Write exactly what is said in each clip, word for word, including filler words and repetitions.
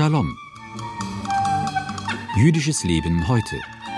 Shalom. Jüdisches Leben heute.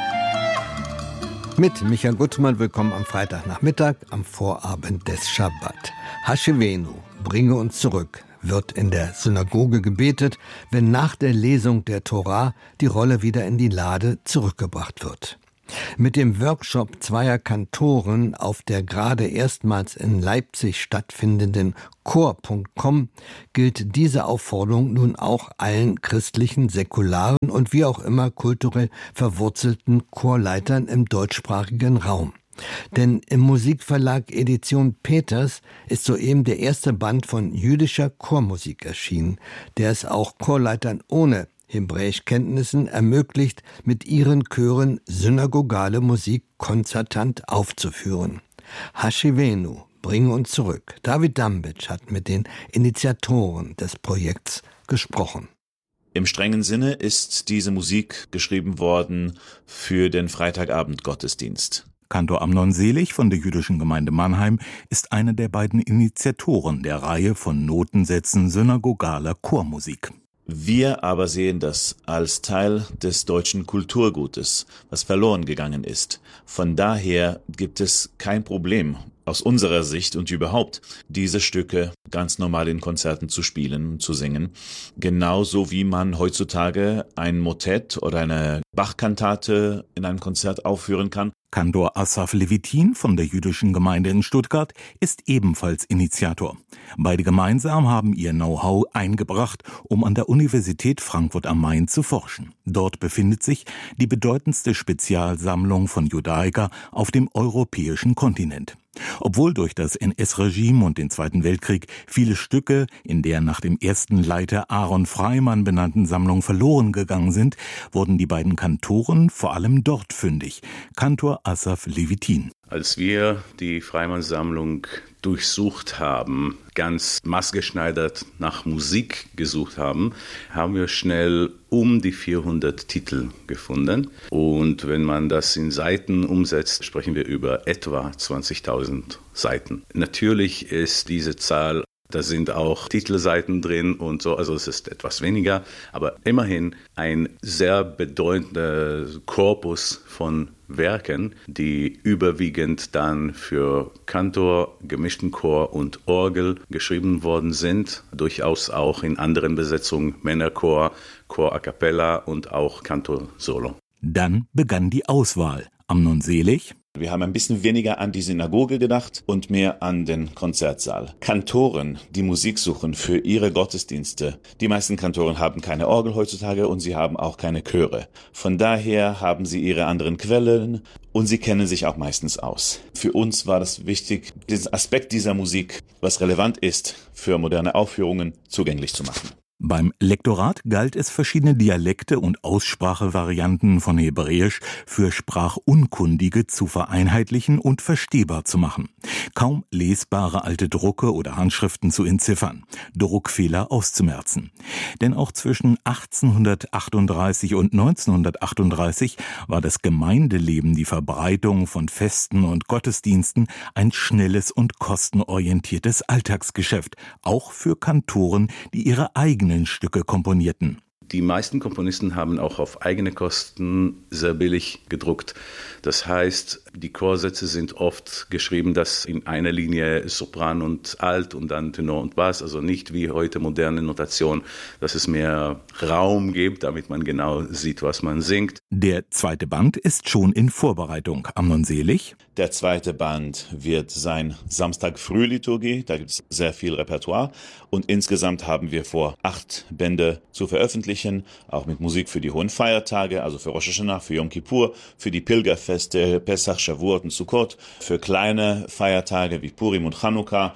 Mit Michael Gutmann, willkommen am Freitagnachmittag, am Vorabend des Schabbat. Haschewenu, bringe uns zurück, wird in der Synagoge gebetet, wenn nach der Lesung der Tora die Rolle wieder in die Lade zurückgebracht wird. Mit dem Workshop zweier Kantoren auf der gerade erstmals in Leipzig stattfindenden Chor Punkt com gilt diese Aufforderung nun auch allen christlichen, säkularen und wie auch immer kulturell verwurzelten Chorleitern im deutschsprachigen Raum. Denn im Musikverlag Edition Peters ist soeben der erste Band von jüdischer Chormusik erschienen, der es auch Chorleitern ohne Hebräischkenntnissen ermöglicht, mit ihren Chören synagogale Musik konzertant aufzuführen. Haschewenu, bringe uns zurück. David Dambitsch hat mit den Initiatoren des Projekts gesprochen. Im strengen Sinne ist diese Musik geschrieben worden für den Freitagabend-Gottesdienst. Kantor Amnon Selig von der Jüdischen Gemeinde Mannheim ist einer der beiden Initiatoren der Reihe von Notensätzen synagogaler Chormusik. Wir aber sehen das als Teil des deutschen Kulturgutes, was verloren gegangen ist. Von daher gibt es kein Problem, aus unserer Sicht und überhaupt, diese Stücke ganz normal in Konzerten zu spielen, zu singen. Genauso wie man heutzutage ein Motett oder eine Bachkantate in einem Konzert aufführen kann. Kantor Asaf Levitin von der Jüdischen Gemeinde in Stuttgart ist ebenfalls Initiator. Beide gemeinsam haben ihr Know-how eingebracht, um an der Universität Frankfurt am Main zu forschen. Dort befindet sich die bedeutendste Spezialsammlung von Judaica auf dem europäischen Kontinent. Obwohl durch das N S-Regime und den Zweiten Weltkrieg viele Stücke in der nach dem ersten Leiter Aaron Freimann benannten Sammlung verloren gegangen sind, wurden die beiden Kantoren vor allem dort fündig. Kantor Asaf Levitin. Als wir die Freimann-Sammlung durchsucht haben, ganz maßgeschneidert nach Musik gesucht haben, haben wir schnell um die vierhundert Titel gefunden. Und wenn man das in Seiten umsetzt, sprechen wir über etwa zwanzigtausend Seiten. Natürlich ist diese Zahl, da sind auch Titelseiten drin und so, also es ist etwas weniger, aber immerhin ein sehr bedeutender Korpus von Werken, die überwiegend dann für Kantor, gemischten Chor und Orgel geschrieben worden sind, durchaus auch in anderen Besetzungen, Männerchor, Chor a cappella und auch Kantor solo. Dann begann die Auswahl. Amnon Selig. Wir haben ein bisschen weniger an die Synagoge gedacht und mehr an den Konzertsaal. Kantoren, die Musik suchen für ihre Gottesdienste. Die meisten Kantoren haben keine Orgel heutzutage und sie haben auch keine Chöre. Von daher haben sie ihre anderen Quellen und sie kennen sich auch meistens aus. Für uns war das wichtig, diesen Aspekt dieser Musik, was relevant ist, für moderne Aufführungen zugänglich zu machen. Beim Lektorat galt es, verschiedene Dialekte und Aussprachevarianten von Hebräisch für Sprachunkundige zu vereinheitlichen und verstehbar zu machen. Kaum lesbare alte Drucke oder Handschriften zu entziffern, Druckfehler auszumerzen. Denn auch zwischen achtzehnhundertachtunddreißig und neunzehnhundertachtunddreißig war das Gemeindeleben, die Verbreitung von Festen und Gottesdiensten, ein schnelles und kostenorientiertes Alltagsgeschäft, auch für Kantoren, die ihre eigenen Stücke komponierten. Die meisten Komponisten haben auch auf eigene Kosten sehr billig gedruckt. Das heißt, die Chorsätze sind oft geschrieben, dass in einer Linie Sopran und Alt und dann Tenor und Bass, also nicht wie heute moderne Notation, dass es mehr Raum gibt, damit man genau sieht, was man singt. Der zweite Band ist schon in Vorbereitung. Amnon Selig. Der zweite Band wird sein Samstag-Früh-Liturgie, da gibt es sehr viel Repertoire und insgesamt haben wir vor, acht Bände zu veröffentlichen, auch mit Musik für die hohen Feiertage, also für Rosh Hashanah, für Yom Kippur, für die Pilgerfeste Pesach, Shavuot und Sukkot, für kleine Feiertage wie Purim und Chanukka,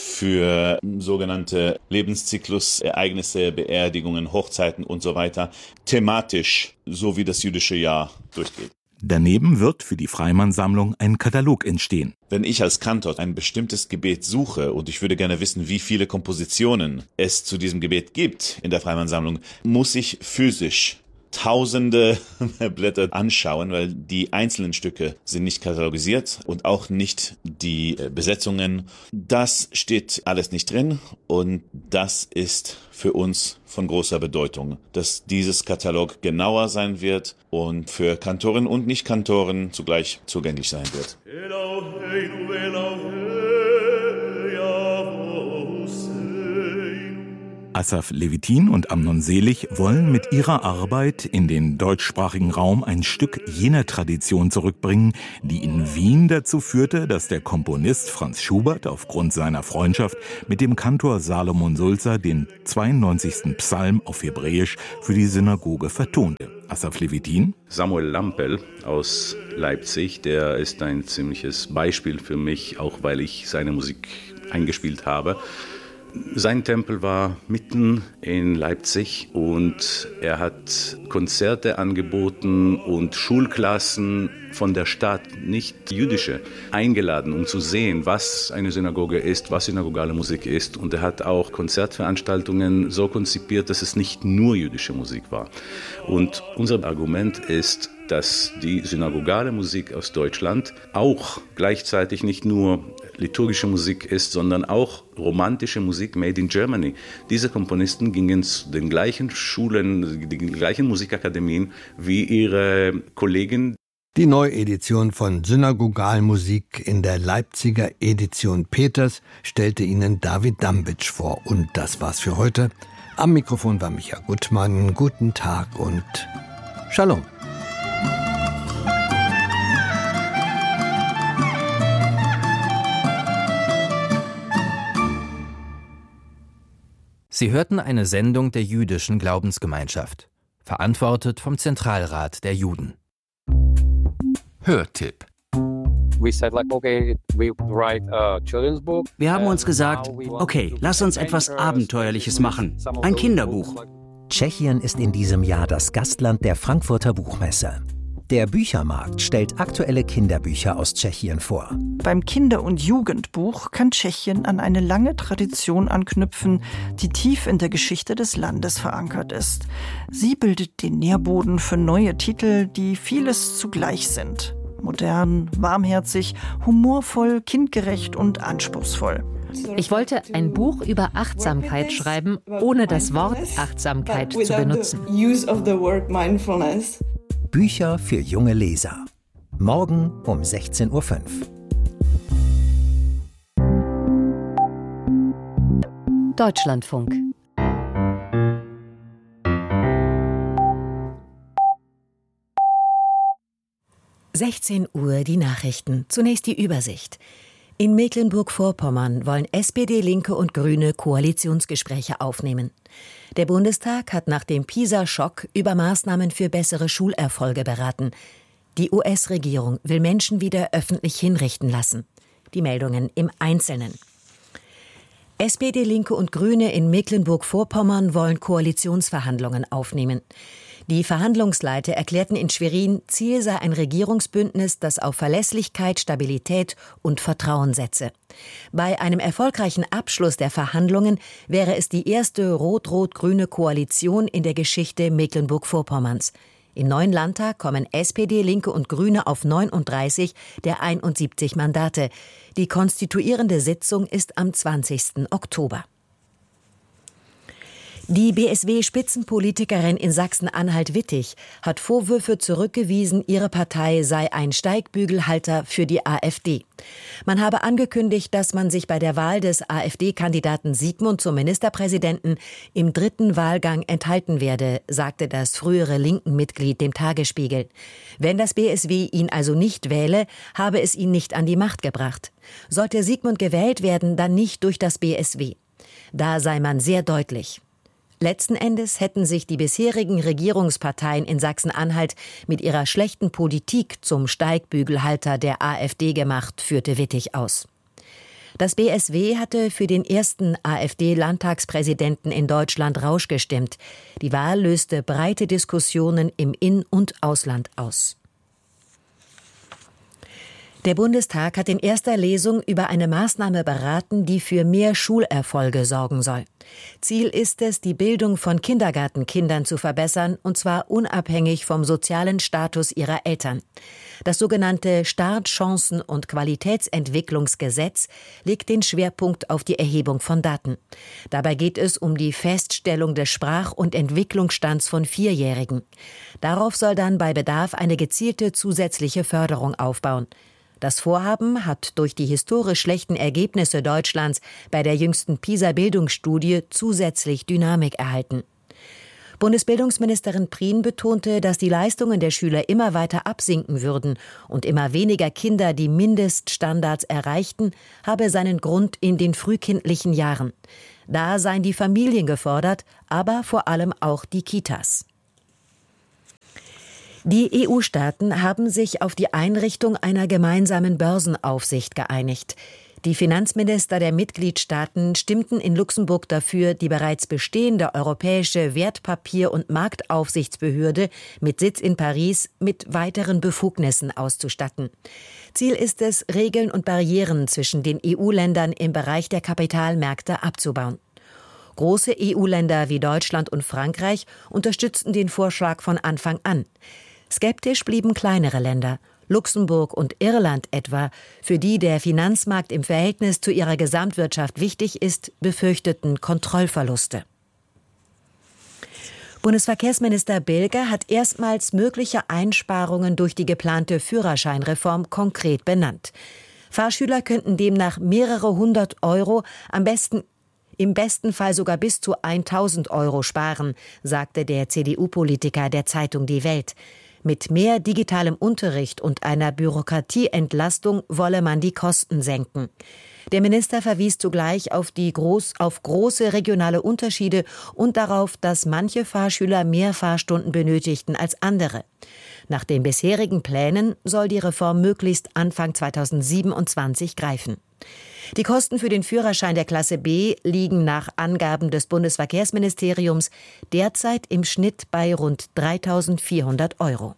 für sogenannte Lebenszyklusereignisse, Beerdigungen, Hochzeiten und so weiter, thematisch, so wie das jüdische Jahr durchgeht. Daneben wird für die Freimann-Sammlung ein Katalog entstehen. Wenn ich als Kantor ein bestimmtes Gebet suche und ich würde gerne wissen, wie viele Kompositionen es zu diesem Gebet gibt in der Freimann-Sammlung, muss ich physisch tausende Blätter anschauen, weil die einzelnen Stücke sind nicht katalogisiert und auch nicht die Besetzungen. Das steht alles nicht drin und das ist für uns von großer Bedeutung, dass dieses Katalog genauer sein wird und für Kantoren und Nicht-Kantoren zugleich zugänglich sein wird. Asaf Levitin und Amnon Selig wollen mit ihrer Arbeit in den deutschsprachigen Raum ein Stück jener Tradition zurückbringen, die in Wien dazu führte, dass der Komponist Franz Schubert aufgrund seiner Freundschaft mit dem Kantor Salomon Sulzer den zweiundneunzigsten Psalm auf Hebräisch für die Synagoge vertonte. Asaf Levitin: Samuel Lampel aus Leipzig, der ist ein ziemliches Beispiel für mich, auch weil ich seine Musik eingespielt habe. Sein Tempel war mitten in Leipzig und er hat Konzerte angeboten und Schulklassen von der Stadt, nicht jüdische, eingeladen, um zu sehen, was eine Synagoge ist, was synagogale Musik ist. Und er hat auch Konzertveranstaltungen so konzipiert, dass es nicht nur jüdische Musik war. Und unser Argument ist, dass die synagogale Musik aus Deutschland auch gleichzeitig nicht nur liturgische Musik ist, sondern auch romantische Musik made in Germany. Diese Komponisten gingen zu den gleichen Schulen, den gleichen Musikakademien wie ihre Kollegen. Die Neuedition von Synagogalmusik in der Leipziger Edition Peters stellte Ihnen David Dambitsch vor. Und das war's für heute. Am Mikrofon war Micha Gutmann. Guten Tag und Shalom. Sie hörten eine Sendung der Jüdischen Glaubensgemeinschaft, verantwortet vom Zentralrat der Juden. Hörtipp. Wir haben uns gesagt, okay, lass uns etwas Abenteuerliches machen. Ein Kinderbuch. Tschechien ist in diesem Jahr das Gastland der Frankfurter Buchmesse. Der Büchermarkt stellt aktuelle Kinderbücher aus Tschechien vor. Beim Kinder- und Jugendbuch kann Tschechien an eine lange Tradition anknüpfen, die tief in der Geschichte des Landes verankert ist. Sie bildet den Nährboden für neue Titel, die vieles zugleich sind. Modern, warmherzig, humorvoll, kindgerecht und anspruchsvoll. Ich wollte ein Buch über Achtsamkeit schreiben, ohne das Wort Achtsamkeit zu benutzen. Bücher für junge Leser. Morgen um sechzehn Uhr fünf. Deutschlandfunk. sechzehn Uhr die Nachrichten. Zunächst die Übersicht. In Mecklenburg-Vorpommern wollen S P D, Linke und Grüne Koalitionsgespräche aufnehmen. Der Bundestag hat nach dem PISA-Schock über Maßnahmen für bessere Schulerfolge beraten. Die U S-Regierung will Menschen wieder öffentlich hinrichten lassen. Die Meldungen im Einzelnen. S P D, Linke und Grüne in Mecklenburg-Vorpommern wollen Koalitionsverhandlungen aufnehmen. Die Verhandlungsleiter erklärten in Schwerin, Ziel sei ein Regierungsbündnis, das auf Verlässlichkeit, Stabilität und Vertrauen setze. Bei einem erfolgreichen Abschluss der Verhandlungen wäre es die erste rot-rot-grüne Koalition in der Geschichte Mecklenburg-Vorpommerns. Im neuen Landtag kommen S P D, Linke und Grüne auf neununddreißig der einundsiebzig Mandate. Die konstituierende Sitzung ist am zwanzigsten Oktober. Die B S W-Spitzenpolitikerin in Sachsen-Anhalt-Wittig hat Vorwürfe zurückgewiesen, ihre Partei sei ein Steigbügelhalter für die AfD. Man habe angekündigt, dass man sich bei der Wahl des AfD-Kandidaten Sigmund zum Ministerpräsidenten im dritten Wahlgang enthalten werde, sagte das frühere Linken-Mitglied dem Tagesspiegel. Wenn das B S W ihn also nicht wähle, habe es ihn nicht an die Macht gebracht. Sollte Sigmund gewählt werden, dann nicht durch das B S W. Da sei man sehr deutlich. Letzten Endes hätten sich die bisherigen Regierungsparteien in Sachsen-Anhalt mit ihrer schlechten Politik zum Steigbügelhalter der AfD gemacht, führte Wittig aus. Das B S W hatte für den ersten AfD-Landtagspräsidenten in Deutschland Rausch gestimmt. Die Wahl löste breite Diskussionen im In- und Ausland aus. Der Bundestag hat in erster Lesung über eine Maßnahme beraten, die für mehr Schulerfolge sorgen soll. Ziel ist es, die Bildung von Kindergartenkindern zu verbessern, und zwar unabhängig vom sozialen Status ihrer Eltern. Das sogenannte Startchancen- und Qualitätsentwicklungsgesetz legt den Schwerpunkt auf die Erhebung von Daten. Dabei geht es um die Feststellung des Sprach- und Entwicklungsstands von Vierjährigen. Darauf soll dann bei Bedarf eine gezielte zusätzliche Förderung aufbauen. Das Vorhaben hat durch die historisch schlechten Ergebnisse Deutschlands bei der jüngsten PISA-Bildungsstudie zusätzlich Dynamik erhalten. Bundesbildungsministerin Prien betonte, dass die Leistungen der Schüler immer weiter absinken würden und immer weniger Kinder die Mindeststandards erreichten, habe seinen Grund in den frühkindlichen Jahren. Da seien die Familien gefordert, aber vor allem auch die Kitas. Die E U-Staaten haben sich auf die Einrichtung einer gemeinsamen Börsenaufsicht geeinigt. Die Finanzminister der Mitgliedstaaten stimmten in Luxemburg dafür, die bereits bestehende europäische Wertpapier- und Marktaufsichtsbehörde mit Sitz in Paris mit weiteren Befugnissen auszustatten. Ziel ist es, Regeln und Barrieren zwischen den E U-Ländern im Bereich der Kapitalmärkte abzubauen. Große E U-Länder wie Deutschland und Frankreich unterstützten den Vorschlag von Anfang an. Skeptisch blieben kleinere Länder, Luxemburg und Irland etwa, für die der Finanzmarkt im Verhältnis zu ihrer Gesamtwirtschaft wichtig ist, befürchteten Kontrollverluste. Bundesverkehrsminister Bilger hat erstmals mögliche Einsparungen durch die geplante Führerscheinreform konkret benannt. Fahrschüler könnten demnach mehrere hundert Euro, am besten im besten Fall sogar bis zu tausend Euro sparen, sagte der C D U-Politiker der Zeitung Die Welt. Mit mehr digitalem Unterricht und einer Bürokratieentlastung wolle man die Kosten senken. Der Minister verwies zugleich auf die groß, auf große regionale Unterschiede und darauf, dass manche Fahrschüler mehr Fahrstunden benötigten als andere. Nach den bisherigen Plänen soll die Reform möglichst Anfang zweitausendsiebenundzwanzig greifen. Die Kosten für den Führerschein der Klasse B liegen nach Angaben des Bundesverkehrsministeriums derzeit im Schnitt bei rund dreitausendvierhundert Euro.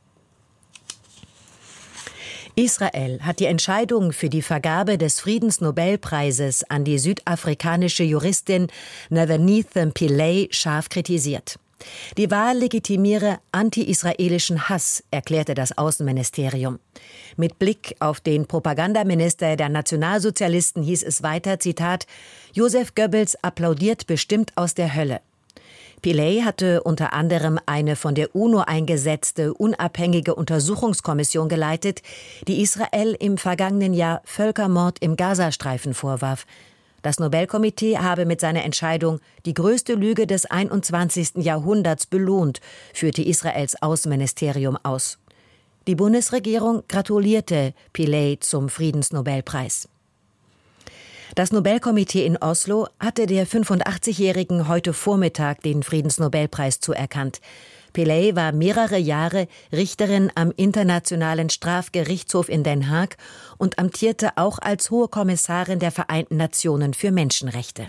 Israel hat die Entscheidung für die Vergabe des Friedensnobelpreises an die südafrikanische Juristin Navanetha Pillay scharf kritisiert. Die Wahl legitimiere anti-israelischen Hass, erklärte das Außenministerium. Mit Blick auf den Propagandaminister der Nationalsozialisten hieß es weiter, Zitat, Joseph Goebbels applaudiert bestimmt aus der Hölle. Pillay hatte unter anderem eine von der UNO eingesetzte unabhängige Untersuchungskommission geleitet, die Israel im vergangenen Jahr Völkermord im Gazastreifen vorwarf. Das Nobelkomitee habe mit seiner Entscheidung die größte Lüge des einundzwanzigsten Jahrhunderts belohnt, führte Israels Außenministerium aus. Die Bundesregierung gratulierte Pillay zum Friedensnobelpreis. Das Nobelkomitee in Oslo hatte der fünfundachtzigjährigen heute Vormittag den Friedensnobelpreis zuerkannt. Pillay war mehrere Jahre Richterin am Internationalen Strafgerichtshof in Den Haag und amtierte auch als Hohe Kommissarin der Vereinten Nationen für Menschenrechte.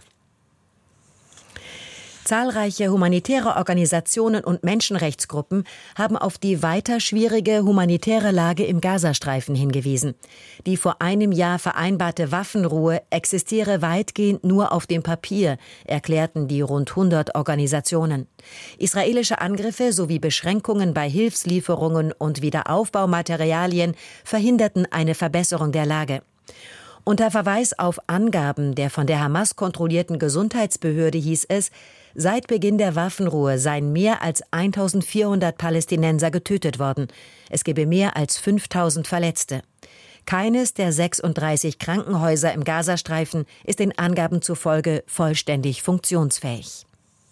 Zahlreiche humanitäre Organisationen und Menschenrechtsgruppen haben auf die weiter schwierige humanitäre Lage im Gazastreifen hingewiesen. Die vor einem Jahr vereinbarte Waffenruhe existiere weitgehend nur auf dem Papier, erklärten die rund hundert Organisationen. Israelische Angriffe sowie Beschränkungen bei Hilfslieferungen und Wiederaufbaumaterialien verhinderten eine Verbesserung der Lage. Unter Verweis auf Angaben der von der Hamas kontrollierten Gesundheitsbehörde hieß es, seit Beginn der Waffenruhe seien mehr als eintausendvierhundert Palästinenser getötet worden. Es gebe mehr als fünftausend Verletzte. Keines der sechsunddreißig Krankenhäuser im Gazastreifen ist den Angaben zufolge vollständig funktionsfähig.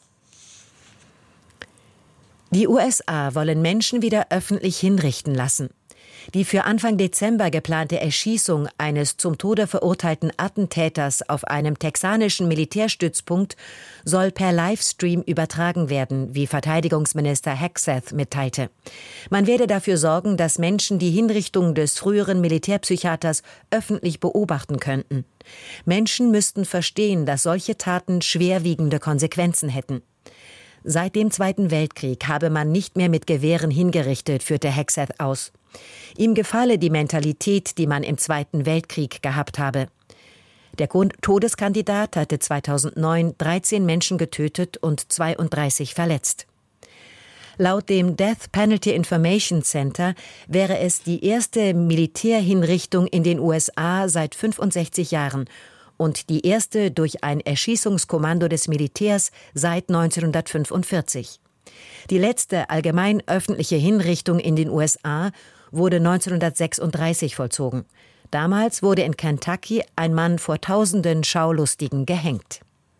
Die U S A wollen Menschen wieder öffentlich hinrichten lassen. Die für Anfang Dezember geplante Erschießung eines zum Tode verurteilten Attentäters auf einem texanischen Militärstützpunkt soll per Livestream übertragen werden, wie Verteidigungsminister Hegseth mitteilte. Man werde dafür sorgen, dass Menschen die Hinrichtung des früheren Militärpsychiaters öffentlich beobachten könnten. Menschen müssten verstehen, dass solche Taten schwerwiegende Konsequenzen hätten. Seit dem Zweiten Weltkrieg habe man nicht mehr mit Gewehren hingerichtet, führte Hegseth aus. Ihm gefalle die Mentalität, die man im Zweiten Weltkrieg gehabt habe. Der Todeskandidat hatte zweitausendneun dreizehn Menschen getötet und zweiunddreißig verletzt. Laut dem Death Penalty Information Center wäre es die erste Militärhinrichtung in den U S A seit fünfundsechzig Jahren und die erste durch ein Erschießungskommando des Militärs seit neunzehnhundertfünfundvierzig. Die letzte allgemein öffentliche Hinrichtung in den U S A wurde neunzehnhundertsechsunddreißig vollzogen. Damals wurde in Kentucky ein Mann vor tausenden Schaulustigen gehängt.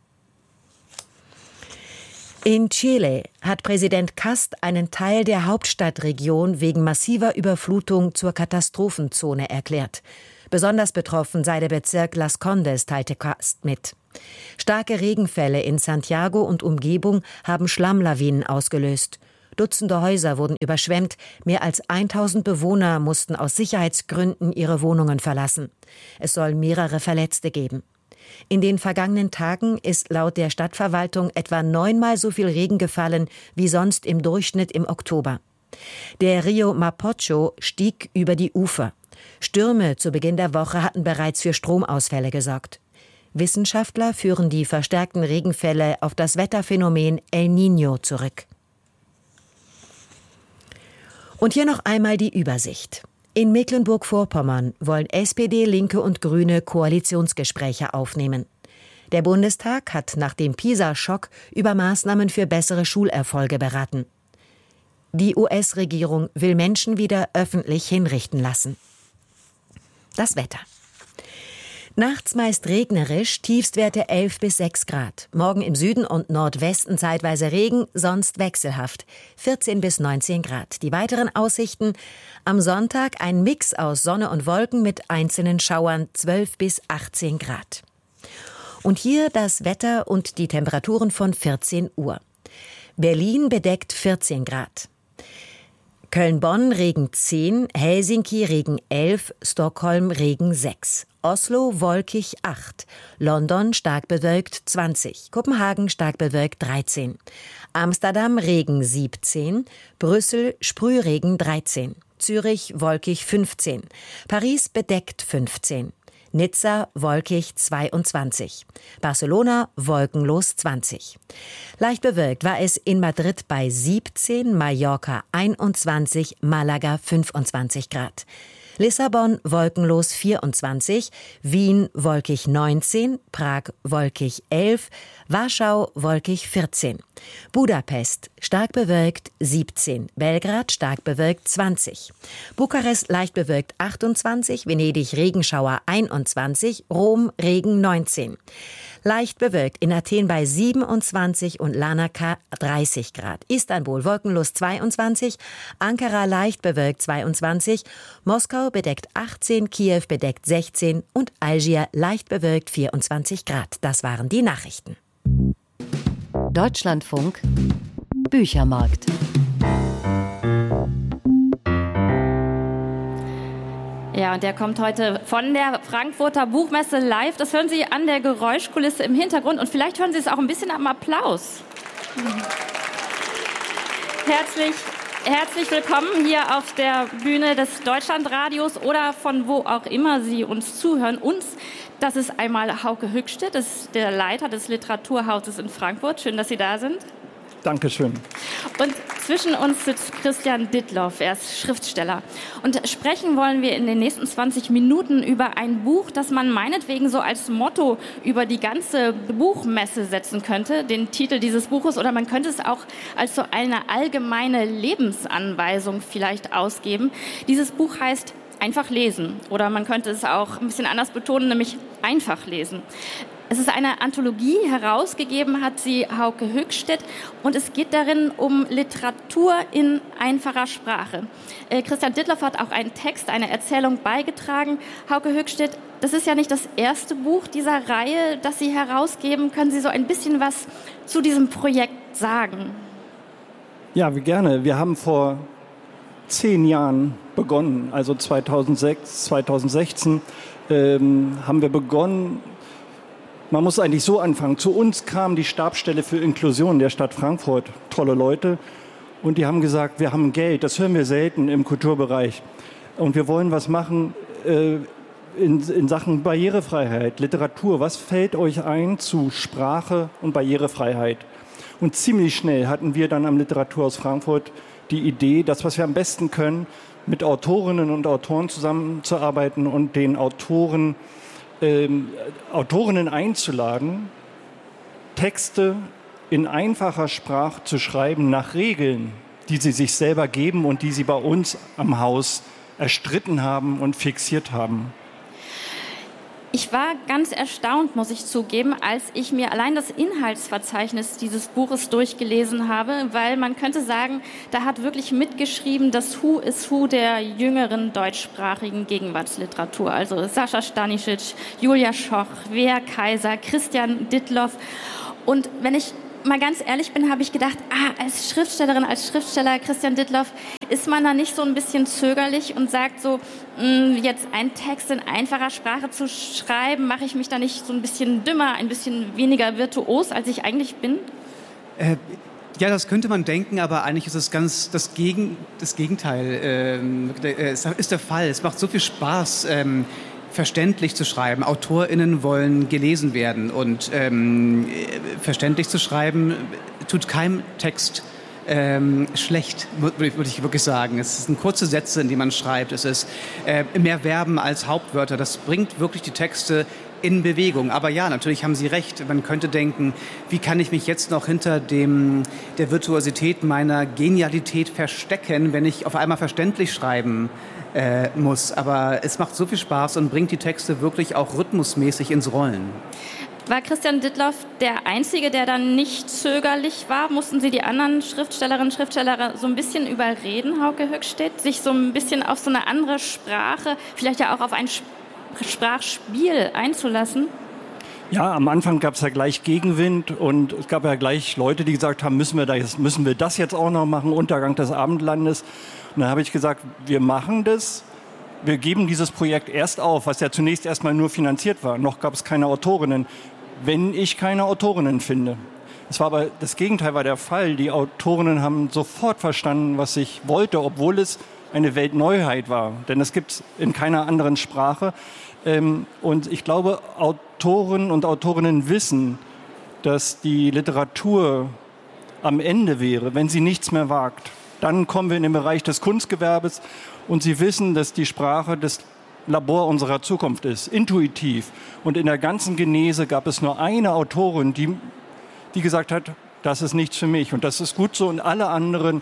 In Chile hat Präsident Kast einen Teil der Hauptstadtregion wegen massiver Überflutung zur Katastrophenzone erklärt. Besonders betroffen sei der Bezirk Las Condes, teilte Kast mit. Starke Regenfälle in Santiago und Umgebung haben Schlammlawinen ausgelöst. Dutzende Häuser wurden überschwemmt, mehr als tausend Bewohner mussten aus Sicherheitsgründen ihre Wohnungen verlassen. Es soll mehrere Verletzte geben. In den vergangenen Tagen ist laut der Stadtverwaltung etwa neunmal so viel Regen gefallen wie sonst im Durchschnitt im Oktober. Der Rio Mapocho stieg über die Ufer. Stürme zu Beginn der Woche hatten bereits für Stromausfälle gesorgt. Wissenschaftler führen die verstärkten Regenfälle auf das Wetterphänomen El Niño zurück. Und hier noch einmal die Übersicht. In Mecklenburg-Vorpommern wollen S P D, Linke und Grüne Koalitionsgespräche aufnehmen. Der Bundestag hat nach dem PISA-Schock über Maßnahmen für bessere Schulerfolge beraten. Die U S-Regierung will Menschen wieder öffentlich hinrichten lassen. Das Wetter. Nachts meist regnerisch, Tiefstwerte elf bis sechs Grad. Morgen im Süden und Nordwesten zeitweise Regen, sonst wechselhaft, vierzehn bis neunzehn Grad. Die weiteren Aussichten: am Sonntag ein Mix aus Sonne und Wolken mit einzelnen Schauern, zwölf bis achtzehn Grad. Und hier das Wetter und die Temperaturen von vierzehn Uhr. Berlin bedeckt vierzehn Grad. Köln-Bonn Regen zehn, Helsinki Regen elf, Stockholm Regen sechs, Oslo wolkig acht, London stark bewölkt zwanzig, Kopenhagen stark bewölkt dreizehn, Amsterdam Regen siebzehn, Brüssel Sprühregen dreizehn, Zürich wolkig fünfzehn, Paris bedeckt fünfzehn, Nizza wolkig zweiundzwanzig, Barcelona wolkenlos zwanzig. Leicht bewölkt war es in Madrid bei siebzehn, Mallorca einundzwanzig, Malaga fünfundzwanzig Grad. Lissabon wolkenlos vierundzwanzig, Wien wolkig neunzehn, Prag wolkig elf, Warschau wolkig vierzehn, Budapest stark bewölkt siebzehn, Belgrad stark bewölkt zwanzig, Bukarest leicht bewölkt achtundzwanzig, Venedig Regenschauer einundzwanzig, Rom Regen neunzehn. Leicht bewölkt in Athen bei siebenundzwanzig und Larnaca dreißig Grad. Istanbul wolkenlos zweiundzwanzig, Ankara leicht bewölkt zweiundzwanzig, Moskau bedeckt achtzehn, Kiew bedeckt sechzehn und Algier leicht bewölkt vierundzwanzig Grad. Das waren die Nachrichten. Deutschlandfunk Büchermarkt. Ja, und der kommt heute von der Frankfurter Buchmesse live. Das hören Sie an der Geräuschkulisse im Hintergrund und vielleicht hören Sie es auch ein bisschen am Applaus. Herzlich, herzlich willkommen hier auf der Bühne des Deutschlandradios oder von wo auch immer Sie uns zuhören. Uns, das ist einmal Hauke Höchstedt, das ist der Leiter des Literaturhauses in Frankfurt. Schön, dass Sie da sind. Dankeschön. Und zwischen uns sitzt Christian Dittloff, er ist Schriftsteller. Und sprechen wollen wir in den nächsten zwanzig Minuten über ein Buch, das man meinetwegen so als Motto über die ganze Buchmesse setzen könnte, den Titel dieses Buches, oder man könnte es auch als so eine allgemeine Lebensanweisung vielleicht ausgeben. Dieses Buch heißt Einfach lesen, oder man könnte es auch ein bisschen anders betonen, nämlich einfach lesen. Es ist eine Anthologie, herausgegeben hat sie Hauke Höchstedt und es geht darin um Literatur in einfacher Sprache. Äh, Christian Dittloff hat auch einen Text, eine Erzählung beigetragen. Hauke Höchstedt, das ist ja nicht das erste Buch dieser Reihe, das Sie herausgeben. Können Sie so ein bisschen was zu diesem Projekt sagen? Ja, wie gerne. Wir haben vor zehn Jahren begonnen, also zweitausendsechs, zweitausendsechzehn ähm, haben wir begonnen. Man muss eigentlich so anfangen. Zu uns kam die Stabsstelle für Inklusion der Stadt Frankfurt, tolle Leute, Und die haben gesagt, wir haben Geld, das hören wir selten im Kulturbereich. Und wir wollen was machen äh, in, in Sachen Barrierefreiheit, Literatur. Was fällt euch ein zu Sprache und Barrierefreiheit? Und ziemlich schnell hatten wir dann am Literaturhaus Frankfurt die Idee, das, was wir am besten können, mit Autorinnen und Autoren zusammenzuarbeiten und den Autoren, ähm, Autorinnen einzuladen, Texte in einfacher Sprache zu schreiben nach Regeln, die sie sich selber geben und die sie bei uns am Haus erstritten haben und fixiert haben. Ich war ganz erstaunt, muss ich zugeben, als ich mir allein das Inhaltsverzeichnis dieses Buches durchgelesen habe, weil man könnte sagen, da hat wirklich mitgeschrieben das Who is Who der jüngeren deutschsprachigen Gegenwartsliteratur. Also Sascha Stanisic, Julia Schoch, Wea Kaiser, Christian Dittloff. Und wenn ich mal ganz ehrlich bin, habe ich gedacht, ah, als Schriftstellerin, als Schriftsteller Christian Dittloff, ist man da nicht so ein bisschen zögerlich und sagt so, mh, jetzt einen Text in einfacher Sprache zu schreiben, mache ich mich da nicht so ein bisschen dümmer, ein bisschen weniger virtuos, als ich eigentlich bin? Äh, ja, das könnte man denken, aber eigentlich ist es ganz das, Gegen, das Gegenteil ähm, äh, ist der Fall. Es macht so viel Spaß, ähm, verständlich zu schreiben. AutorInnen wollen gelesen werden und ähm, verständlich zu schreiben tut keinem Text ähm, schlecht, würde ich wirklich sagen. Es sind kurze Sätze, in die man schreibt. Es ist äh, mehr Verben als Hauptwörter. Das bringt wirklich die Texte in Bewegung. Aber ja, natürlich haben Sie recht. Man könnte denken, wie kann ich mich jetzt noch hinter dem, der Virtuosität meiner Genialität verstecken, wenn ich auf einmal verständlich schreiben Äh, muss. Aber es macht so viel Spaß und bringt die Texte wirklich auch rhythmusmäßig ins Rollen. War Christian Dittloff der Einzige, der dann nicht zögerlich war? Mussten Sie die anderen Schriftstellerinnen und Schriftsteller so ein bisschen überreden, Hauke Höchstedt, sich so ein bisschen auf so eine andere Sprache, vielleicht ja auch auf ein Sprachspiel einzulassen? Ja, am Anfang gab es ja gleich Gegenwind und es gab ja gleich Leute, die gesagt haben, müssen wir das, müssen wir das jetzt auch noch machen, Untergang des Abendlandes. Und dann habe ich gesagt, wir machen das, wir geben dieses Projekt erst auf, was ja zunächst erstmal nur finanziert war. Noch gab es keine Autorinnen, wenn ich keine Autorinnen finde. Das war aber, das Gegenteil war der Fall. Die Autorinnen haben sofort verstanden, was ich wollte, obwohl es eine Weltneuheit war. Denn es gibt es in keiner anderen Sprache. Und ich glaube, Autoren und Autorinnen wissen, dass die Literatur am Ende wäre, wenn sie nichts mehr wagt. Dann kommen wir in den Bereich des Kunstgewerbes und sie wissen, dass die Sprache das Labor unserer Zukunft ist, intuitiv. Und in der ganzen Genese gab es nur eine Autorin, die, die gesagt hat, das ist nichts für mich. Und das ist gut so. Und alle anderen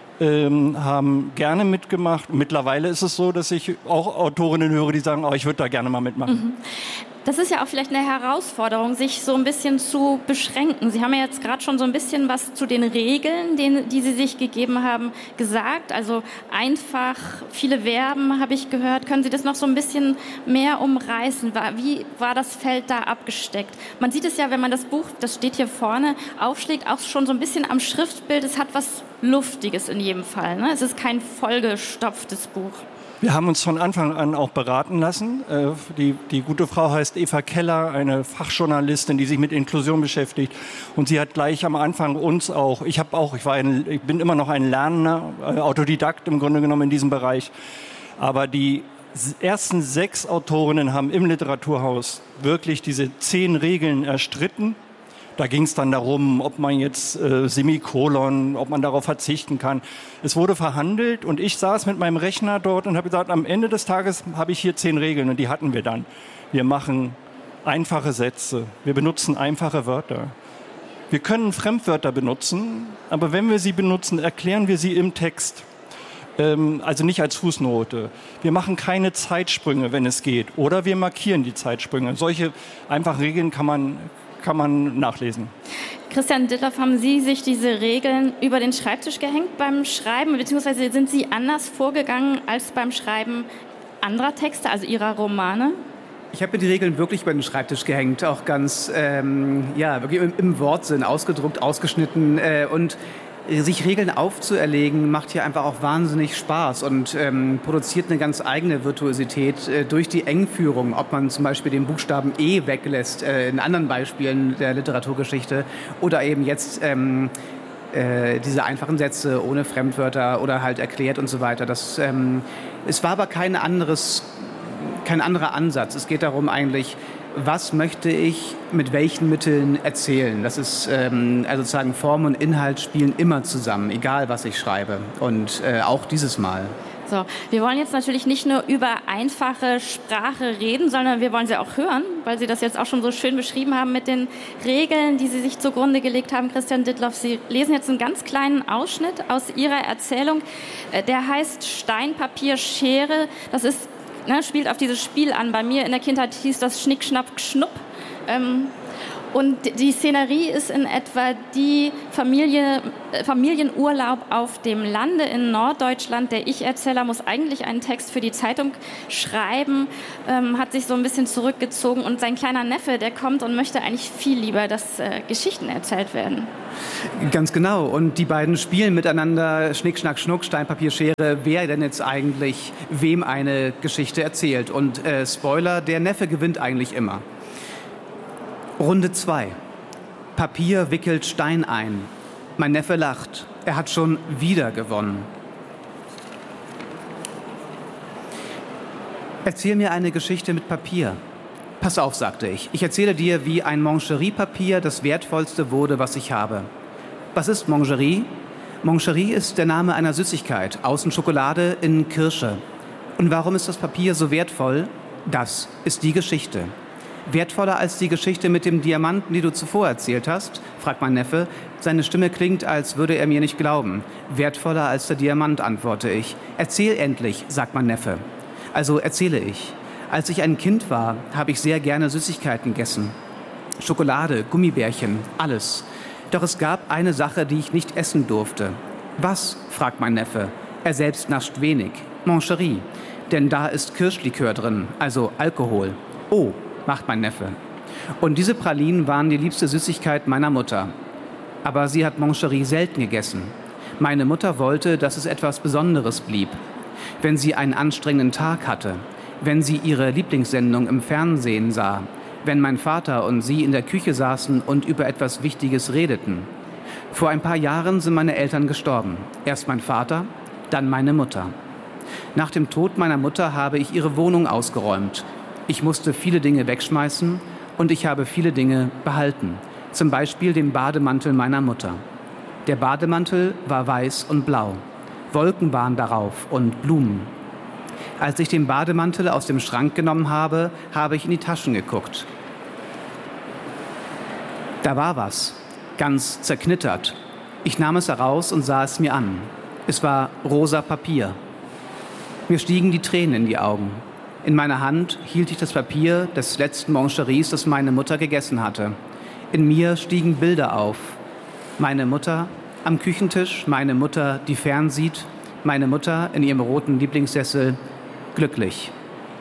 ähm, haben gerne mitgemacht. Mittlerweile ist es so, dass ich auch Autorinnen höre, die sagen, oh, ich würde da gerne mal mitmachen. Mhm. Das ist ja auch vielleicht eine Herausforderung, sich so ein bisschen zu beschränken. Sie haben ja jetzt gerade schon so ein bisschen was zu den Regeln, den, die Sie sich gegeben haben, gesagt. Also einfach, viele Verben habe ich gehört. Können Sie das noch so ein bisschen mehr umreißen? Wie war das Feld da abgesteckt? Man sieht es ja, wenn man das Buch, das steht hier vorne, aufschlägt, auch schon so ein bisschen am Schriftbild. Es hat was Luftiges in jedem Fall, ne? Es ist kein vollgestopftes Buch. Wir haben uns von Anfang an auch beraten lassen. Die, die gute Frau heißt Eva Keller, eine Fachjournalistin, die sich mit Inklusion beschäftigt. Und sie hat gleich am Anfang uns auch, ich habe auch, ich war ein, ich bin immer noch ein Lernender, Autodidakt im Grunde genommen in diesem Bereich. Aber die ersten sechs Autorinnen haben im Literaturhaus wirklich diese zehn Regeln erstritten. Da ging es dann darum, ob man jetzt äh, Semikolon, ob man darauf verzichten kann. Es wurde verhandelt und ich saß mit meinem Rechner dort und habe gesagt, am Ende des Tages habe ich hier zehn Regeln und die hatten wir dann. Wir machen einfache Sätze, wir benutzen einfache Wörter. Wir können Fremdwörter benutzen, aber wenn wir sie benutzen, erklären wir sie im Text. Ähm, also nicht als Fußnote. Wir machen keine Zeitsprünge, wenn es geht. Oder wir markieren die Zeitsprünge. Solche einfachen Regeln kann man kann man nachlesen. Christian Dittloff, haben Sie sich diese Regeln über den Schreibtisch gehängt beim Schreiben, beziehungsweise sind Sie anders vorgegangen als beim Schreiben anderer Texte, also Ihrer Romane? Ich habe mir die Regeln wirklich über den Schreibtisch gehängt, auch ganz ähm, ja, wirklich im, im Wortsinn ausgedruckt, ausgeschnitten äh, und sich Regeln aufzuerlegen, macht hier einfach auch wahnsinnig Spaß und ähm, produziert eine ganz eigene Virtuosität äh, durch die Engführung, ob man zum Beispiel den Buchstaben E weglässt, äh, in anderen Beispielen der Literaturgeschichte, oder eben jetzt ähm, äh, diese einfachen Sätze ohne Fremdwörter oder halt erklärt und so weiter. Das, ähm, es war aber kein anderes, kein anderer Ansatz. Es geht darum eigentlich, was möchte ich mit welchen Mitteln erzählen? Das ist ähm, also sozusagen Form und Inhalt spielen immer zusammen, egal was ich schreibe. Und äh, auch dieses Mal. So, wir wollen jetzt natürlich nicht nur über einfache Sprache reden, sondern wir wollen sie auch hören, weil Sie das jetzt auch schon so schön beschrieben haben mit den Regeln, die Sie sich zugrunde gelegt haben, Christian Dittloff. Sie lesen jetzt einen ganz kleinen Ausschnitt aus Ihrer Erzählung. Der heißt Stein, Papier, Schere. Das ist Ne, spielt auf dieses Spiel an. Bei mir in der Kindheit hieß das Schnick, Schnapp, Schnupp. Ähm, und die Szenerie ist in etwa die Familie, äh, Familienurlaub auf dem Lande in Norddeutschland. Der Ich-Erzähler muss eigentlich einen Text für die Zeitung schreiben, ähm, hat sich so ein bisschen zurückgezogen. Und sein kleiner Neffe, der kommt und möchte eigentlich viel lieber, dass äh, Geschichten erzählt werden. Ganz genau. Und die beiden spielen miteinander Schnick, Schnack, Schnuck, Stein, Papier, Schere. Wer denn jetzt eigentlich wem eine Geschichte erzählt? Und äh, Spoiler, der Neffe gewinnt eigentlich immer. Runde zwei. Papier wickelt Stein ein. Mein Neffe lacht. Er hat schon wieder gewonnen. Erzähl mir eine Geschichte mit Papier. Pass auf, sagte ich. Ich erzähle dir, wie ein Mancherie-Papier das wertvollste wurde, was ich habe. Was ist Mancherie? Mancherie ist der Name einer Süßigkeit. Außen Schokolade, innen Kirsche. Und warum ist das Papier so wertvoll? Das ist die Geschichte. Wertvoller als die Geschichte mit dem Diamanten, die du zuvor erzählt hast? Fragt mein Neffe. Seine Stimme klingt, als würde er mir nicht glauben. Wertvoller als der Diamant, antworte ich. Erzähl endlich, sagt mein Neffe. Also erzähle ich. Als ich ein Kind war, habe ich sehr gerne Süßigkeiten gegessen. Schokolade, Gummibärchen, alles. Doch es gab eine Sache, die ich nicht essen durfte. Was? Fragt mein Neffe. Er selbst nascht wenig. Mancherie. Denn da ist Kirschlikör drin, also Alkohol. Oh, macht mein Neffe. Und diese Pralinen waren die liebste Süßigkeit meiner Mutter. Aber sie hat Mancherie selten gegessen. Meine Mutter wollte, dass es etwas Besonderes blieb. Wenn sie einen anstrengenden Tag hatte, wenn sie ihre Lieblingssendung im Fernsehen sah, wenn mein Vater und sie in der Küche saßen und über etwas Wichtiges redeten. Vor ein paar Jahren sind meine Eltern gestorben. Erst mein Vater, dann meine Mutter. Nach dem Tod meiner Mutter habe ich ihre Wohnung ausgeräumt. Ich musste viele Dinge wegschmeißen und ich habe viele Dinge behalten. Zum Beispiel den Bademantel meiner Mutter. Der Bademantel war weiß und blau. Wolken waren darauf und Blumen. Als ich den Bademantel aus dem Schrank genommen habe, habe ich in die Taschen geguckt. Da war was, ganz zerknittert. Ich nahm es heraus und sah es mir an. Es war rosa Papier. Mir stiegen die Tränen in die Augen. In meiner Hand hielt ich das Papier des letzten Mancheries, das meine Mutter gegessen hatte. In mir stiegen Bilder auf. Meine Mutter am Küchentisch, meine Mutter, die fernsieht, meine Mutter in ihrem roten Lieblingssessel, glücklich.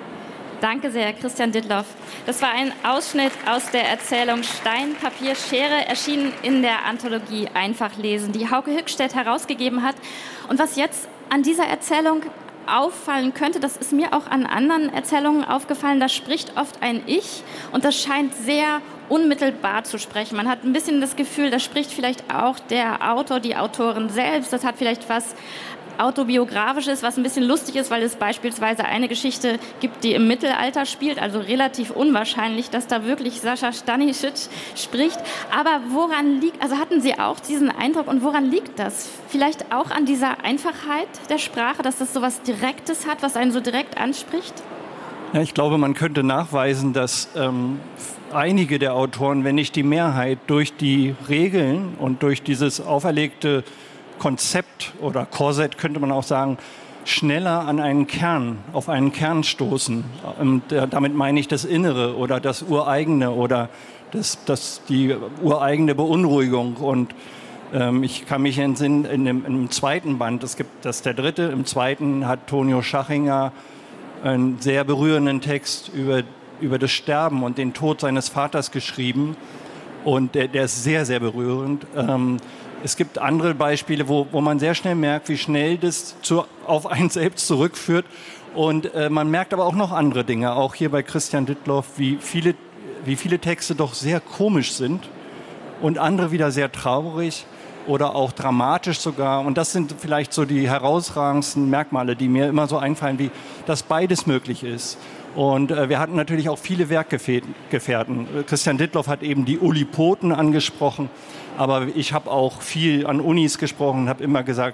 Danke sehr, Christian Dittloff. Das war ein Ausschnitt aus der Erzählung Stein, Papier, Schere, erschienen in der Anthologie Einfach lesen, die Hauke Hückstedt herausgegeben hat. Und was jetzt an dieser Erzählung auffallen könnte, das ist mir auch an anderen Erzählungen aufgefallen, da spricht oft ein Ich und das scheint sehr unmittelbar zu sprechen. Man hat ein bisschen das Gefühl, da spricht vielleicht auch der Autor, die Autorin selbst. Das hat vielleicht was Autobiografisches, was ein bisschen lustig ist, weil es beispielsweise eine Geschichte gibt, die im Mittelalter spielt, also relativ unwahrscheinlich, dass da wirklich Sascha Stanisic spricht. Aber woran liegt, also hatten Sie auch diesen Eindruck und woran liegt das? Vielleicht auch an dieser Einfachheit der Sprache, dass das so was Direktes hat, was einen so direkt anspricht? Ja, ich glaube, man könnte nachweisen, dass ähm, einige der Autoren, wenn nicht die Mehrheit, durch die Regeln und durch dieses auferlegte Konzept oder Korsett, könnte man auch sagen, schneller an einen Kern, auf einen Kern stoßen. Und damit meine ich das Innere oder das Ureigene oder das, das, die ureigene Beunruhigung. Und ähm, ich kann mich entsinnen, in dem, in dem zweiten Band, es gibt das der dritte, im zweiten hat Tonio Schachinger einen sehr berührenden Text über, über das Sterben und den Tod seines Vaters geschrieben. Und der, der ist sehr, sehr berührend. Ähm, Es gibt andere Beispiele, wo, wo man sehr schnell merkt, wie schnell das zu, auf einen selbst zurückführt. Und äh, man merkt aber auch noch andere Dinge, auch hier bei Christian Dittloff, wie viele, wie viele Texte doch sehr komisch sind und andere wieder sehr traurig. oder auch dramatisch sogar. Und das sind vielleicht so die herausragendsten Merkmale, die mir immer so einfallen, wie dass beides möglich ist. Und äh, wir hatten natürlich auch viele Werkgefährten. Christian Dittloff hat eben die Ulipoten angesprochen, aber ich habe auch viel an Unis gesprochen und habe immer gesagt,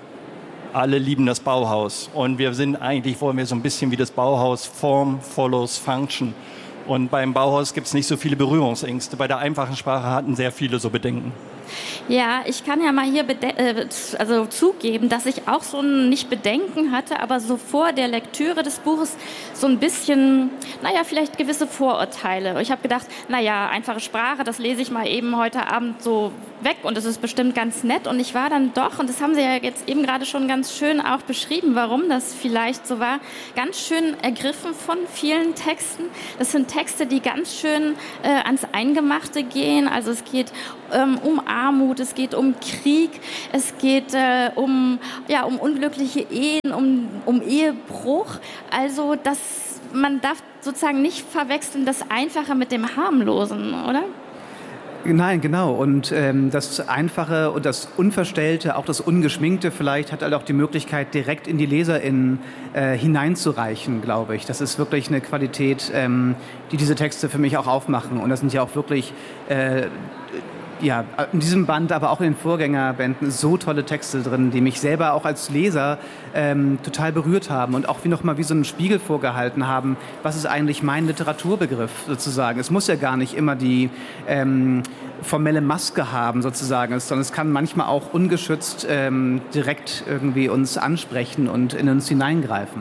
alle lieben das Bauhaus. Und wir sind eigentlich, wollen wir so ein bisschen wie das Bauhaus, Form follows Function. Und beim Bauhaus gibt es nicht so viele Berührungsängste. Bei der einfachen Sprache hatten sehr viele so Bedenken. Ja, ich kann ja mal hier bede- äh, also zugeben, dass ich auch so ein nicht Bedenken hatte, aber so vor der Lektüre des Buches so ein bisschen, naja, vielleicht gewisse Vorurteile. Ich habe gedacht, naja, einfache Sprache, das lese ich mal eben heute Abend so weg und das ist bestimmt ganz nett. Und ich war dann doch, und das haben Sie ja jetzt eben gerade schon ganz schön auch beschrieben, warum das vielleicht so war, ganz schön ergriffen von vielen Texten. Das sind Texte, die ganz schön äh, ans Eingemachte gehen. Also es geht ähm, um Armut, es geht um Krieg, es geht äh, um, ja, um unglückliche Ehen, um, um Ehebruch. Also das, man darf sozusagen nicht verwechseln das Einfache mit dem Harmlosen, oder? Nein, genau. Und ähm, das Einfache und das Unverstellte, auch das Ungeschminkte vielleicht, hat halt auch die Möglichkeit, direkt in die LeserInnen äh, hineinzureichen, glaube ich. Das ist wirklich eine Qualität, ähm, die diese Texte für mich auch aufmachen. Und das sind ja auch wirklich äh, ja, in diesem Band, aber auch in den Vorgängerbänden so tolle Texte drin, die mich selber auch als Leser ähm, total berührt haben und auch wie noch mal wie so einen Spiegel vorgehalten haben, was ist eigentlich mein Literaturbegriff sozusagen. Es muss ja gar nicht immer die ähm, formelle Maske haben sozusagen, sondern es kann manchmal auch ungeschützt ähm, direkt irgendwie uns ansprechen und in uns hineingreifen.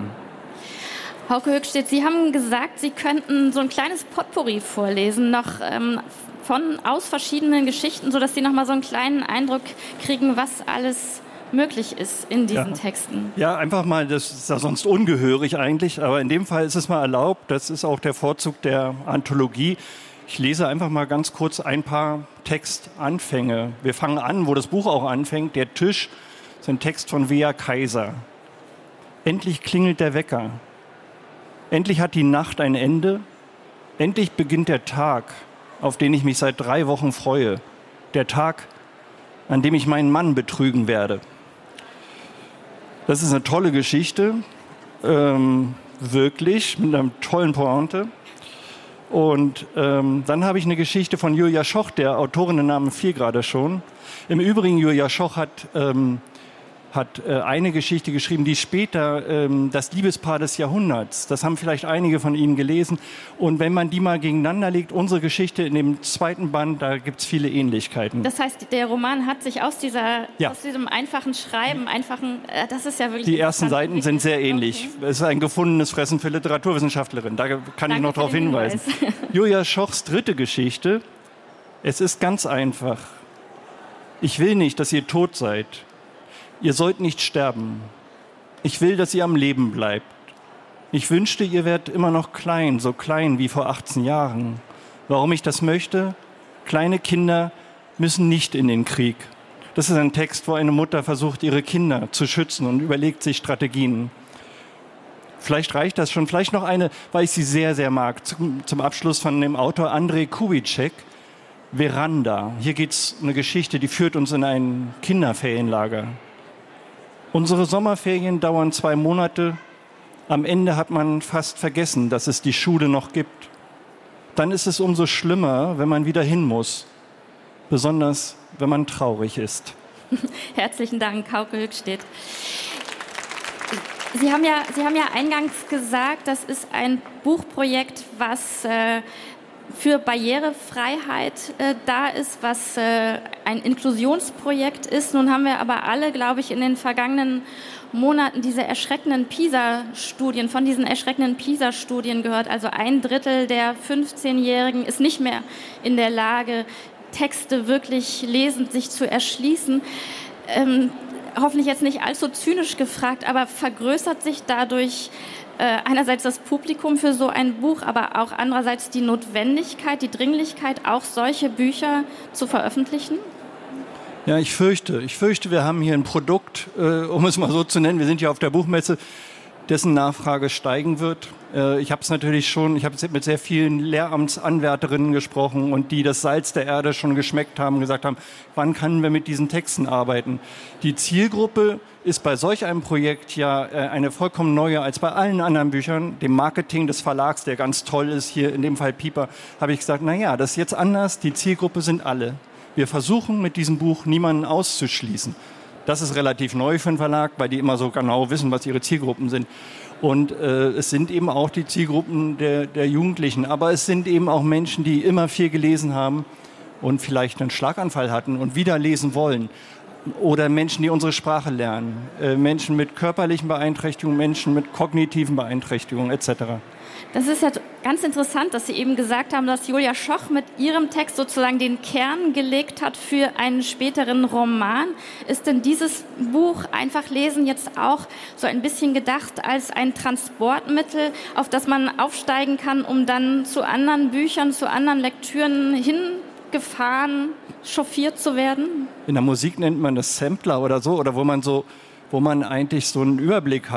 Hauke Höchstedt, Sie haben gesagt, Sie könnten so ein kleines Potpourri vorlesen, noch ähm, von aus verschiedenen Geschichten, sodass Sie noch mal so einen kleinen Eindruck kriegen, was alles möglich ist in diesen ja. Texten. Ja, einfach mal, das ist ja sonst ungehörig eigentlich, aber in dem Fall ist es mal erlaubt. Das ist auch der Vorzug der Anthologie. Ich lese einfach mal ganz kurz ein paar Textanfänge. Wir fangen an, wo das Buch auch anfängt. Der Tisch ist ein Text von Wea Kaiser. Endlich klingelt der Wecker. Endlich hat die Nacht ein Ende. Endlich beginnt der Tag, auf den ich mich seit drei Wochen freue. Der Tag, an dem ich meinen Mann betrügen werde. Das ist eine tolle Geschichte, ähm, wirklich, mit einer tollen Pointe. Und ähm, dann habe ich eine Geschichte von Julia Schoch, der Autorinnennamen fiel gerade schon. Im Übrigen, Julia Schoch hat... Ähm, hat äh, eine Geschichte geschrieben, die später ähm, das Liebespaar des Jahrhunderts, das haben vielleicht einige von Ihnen gelesen. Und wenn man die mal gegeneinander legt, unsere Geschichte in dem zweiten Band, da gibt es viele Ähnlichkeiten. Das heißt, der Roman hat sich aus, dieser, ja. aus diesem einfachen Schreiben, einfachen, äh, das ist ja wirklich... Die ersten Seiten sind sehr ähnlich. Okay. Es ist ein gefundenes Fressen für Literaturwissenschaftlerinnen, da kann Danke ich noch darauf hinweisen. Hinweis. Julia Schochs dritte Geschichte, es ist ganz einfach. Ich will nicht, dass ihr tot seid. Ihr sollt nicht sterben. Ich will, dass ihr am Leben bleibt. Ich wünschte, ihr wärt immer noch klein, so klein wie vor achtzehn Jahren. Warum ich das möchte? Kleine Kinder müssen nicht in den Krieg. Das ist ein Text, wo eine Mutter versucht, ihre Kinder zu schützen und überlegt sich Strategien. Vielleicht reicht das schon. Vielleicht noch eine, weil ich sie sehr, sehr mag, zum, zum Abschluss von dem Autor Andrej Kubitschek. Veranda. Hier geht es eine Geschichte, die führt uns in ein Kinderferienlager. Unsere Sommerferien dauern zwei Monate. Am Ende hat man fast vergessen, dass es die Schule noch gibt. Dann ist es umso schlimmer, wenn man wieder hin muss. Besonders, wenn man traurig ist. Herzlichen Dank, Hauke Höchstedt. Sie haben ja, Sie haben ja eingangs gesagt, das ist ein Buchprojekt, was äh, für Barrierefreiheit äh, da ist, was äh, ein Inklusionsprojekt ist. Nun haben wir aber alle, glaube ich, in den vergangenen Monaten diese erschreckenden PISA-Studien, von diesen erschreckenden PISA-Studien gehört. Also ein Drittel der fünfzehnjährigen ist nicht mehr in der Lage, Texte wirklich lesend sich zu erschließen. Ähm, hoffentlich jetzt nicht allzu zynisch gefragt, aber vergrößert sich dadurch Äh, einerseits das Publikum für so ein Buch, aber auch andererseits die Notwendigkeit, die Dringlichkeit, auch solche Bücher zu veröffentlichen? Ja, ich fürchte. Ich fürchte, wir haben hier ein Produkt, äh, um es mal so zu nennen, wir sind ja auf der Buchmesse, dessen Nachfrage steigen wird. Ich habe es natürlich schon, ich habe mit sehr vielen Lehramtsanwärterinnen gesprochen und die das Salz der Erde schon geschmeckt haben und gesagt haben, wann können wir mit diesen Texten arbeiten? Die Zielgruppe ist bei solch einem Projekt ja eine vollkommen neue als bei allen anderen Büchern. Dem Marketing des Verlags, der ganz toll ist, hier in dem Fall Piper, habe ich gesagt, naja, das ist jetzt anders, die Zielgruppe sind alle. Wir versuchen mit diesem Buch niemanden auszuschließen. Das ist relativ neu für einen Verlag, weil die immer so genau wissen, was ihre Zielgruppen sind. Und äh, es sind eben auch die Zielgruppen der, der Jugendlichen. Aber es sind eben auch Menschen, die immer viel gelesen haben und vielleicht einen Schlaganfall hatten und wieder lesen wollen. Oder Menschen, die unsere Sprache lernen. Äh, Menschen mit körperlichen Beeinträchtigungen, Menschen mit kognitiven Beeinträchtigungen et cetera. Das ist ja ganz interessant, dass Sie eben gesagt haben, dass Julia Schoch mit ihrem Text sozusagen den Kern gelegt hat für einen späteren Roman. Ist denn dieses Buch Einfach lesen jetzt auch so ein bisschen gedacht als ein Transportmittel, auf das man aufsteigen kann, um dann zu anderen Büchern, zu anderen Lektüren hingefahren, chauffiert zu werden? In der Musik nennt man das Sampler oder so, oder wo man so, wo man eigentlich so einen Überblick hat.